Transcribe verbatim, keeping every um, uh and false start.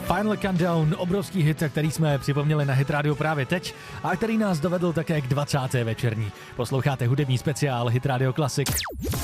Final Countdown, obrovský hit, který jsme připomněli na Hit Radio právě teď a který nás dovedl také k dvacáté večerní. Posloucháte hudební speciál Hit Radio Classic.